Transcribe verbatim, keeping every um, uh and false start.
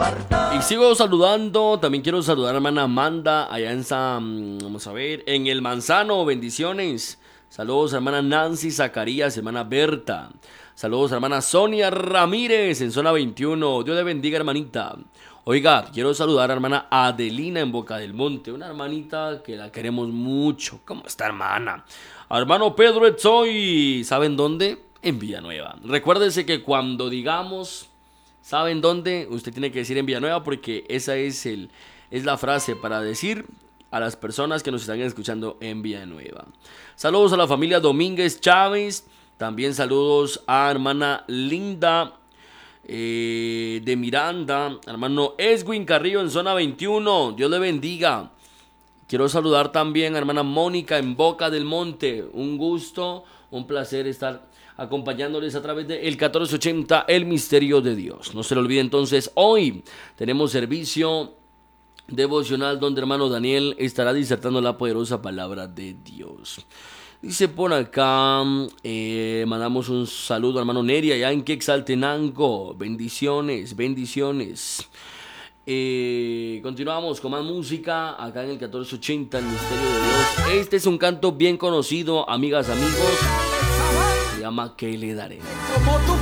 Y sigo saludando, también quiero saludar a la hermana Amanda, allá en San, vamos a ver, en El Manzano, bendiciones. Saludos a hermana Nancy Zacarías, hermana Berta. Saludos a hermana Sonia Ramírez en zona veintiuno. Dios le bendiga, hermanita. Oiga, quiero saludar a hermana Adelina en Boca del Monte, una hermanita que la queremos mucho. ¿Cómo está, hermana? A hermano Pedro Etzoy, ¿saben dónde? En Villanueva. Recuérdese que cuando digamos, ¿saben dónde? Usted tiene que decir en Villanueva, porque esa es, el, es la frase para decir a las personas que nos están escuchando en Villanueva. Saludos a la familia Domínguez Chávez. También saludos a hermana Linda eh, de Miranda, hermano Eswin Carrillo en zona veintiuno. Dios le bendiga. Quiero saludar también a hermana Mónica en Boca del Monte. Un gusto, un placer estar acompañándoles a través de el catorce ochenta, El Misterio de Dios. No se lo olvide entonces, hoy tenemos servicio devocional donde hermano Daniel estará disertando la poderosa palabra de Dios. Dice por acá, eh, mandamos un saludo al hermano Neri allá en Quetzaltenango. Bendiciones, bendiciones. Eh, continuamos con más música acá en el catorce ochenta, El Misterio de Dios. Este es un canto bien conocido, amigas, amigos. Se llama ¿Qué le daré? Como tú